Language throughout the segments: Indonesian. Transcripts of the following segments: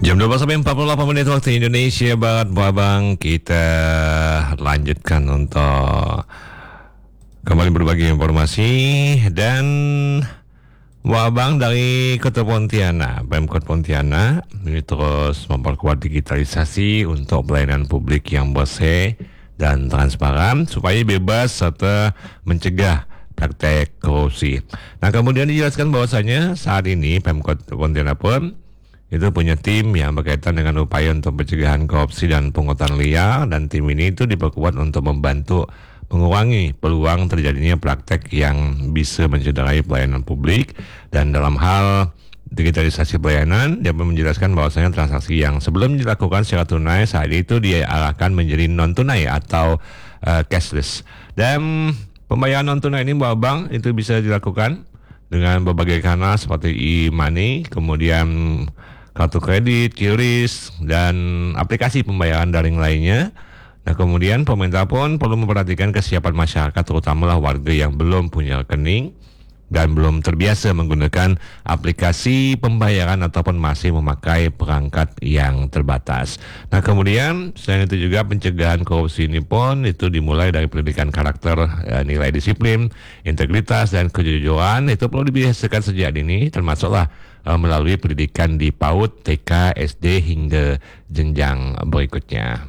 Jam 12:48 waktu Indonesia Barat, Bu Abang. Kita lanjutkan untuk kembali berbagi informasi. Dan Bu Abang dari Kota Pontianak, Pemkot Pontianak ini terus memperkuat digitalisasi untuk pelayanan publik yang bersih dan transparan supaya bebas serta mencegah praktek korupsi. Nah, kemudian dijelaskan bahwasanya saat ini Pemkot Pontianak pun itu punya tim yang berkaitan dengan upaya untuk pencegahan korupsi dan pungutan liar, dan tim ini itu diperkuat untuk membantu mengurangi peluang terjadinya praktek yang bisa mencederai pelayanan publik. Dan dalam hal digitalisasi pelayanan, dia menjelaskan bahwasanya transaksi yang sebelum dilakukan secara tunai saat itu diarahkan menjadi non tunai atau cashless. Dan pembayaran non tunai ini, Bu Abang, itu bisa dilakukan dengan berbagai kanal seperti e-money, kemudian kartu kredit, QRIS, dan aplikasi pembayaran daring lainnya. Nah, kemudian pemerintah pun perlu memperhatikan kesiapan masyarakat, terutamalah warga yang belum punya rekening dan belum terbiasa menggunakan aplikasi pembayaran ataupun masih memakai perangkat yang terbatas. Nah, kemudian selain itu juga pencegahan korupsi ini pun itu dimulai dari pendidikan karakter, nilai disiplin, integritas, dan kejujuran. Itu perlu dibiasakan sejak dini, termasuklah melalui pendidikan di PAUD, TK, SD, hingga jenjang berikutnya.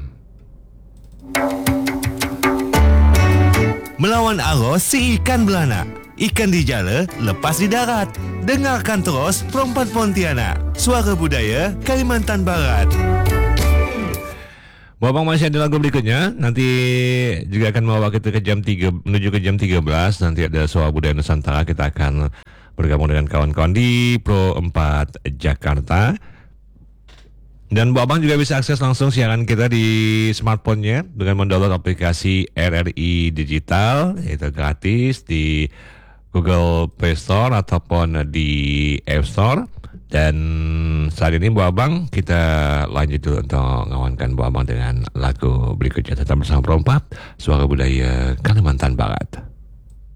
Melawan arus si ikan belana, ikan di jala, lepas di darat. Dengarkan terus Perempat Pontianak, suara budaya Kalimantan Barat. Babang masih ada lagu berikutnya. Nanti juga akan membawa kita ke jam 3, menuju ke jam 13. Nanti ada suara budaya Nusantara. Kita akan bergabung dengan kawan-kawan di Pro 4 Jakarta. Dan Bu Abang juga bisa akses langsung siaran kita di smartphone-nya dengan mendownload aplikasi RRI Digital, itu gratis di Google Play Store ataupun di App Store. Dan saat ini Bu Abang, kita lanjut dulu untuk ngawankan Bu Abang dengan lagu berikutnya. Tetap bersama Pro 4, suara budaya Kalimantan Barat.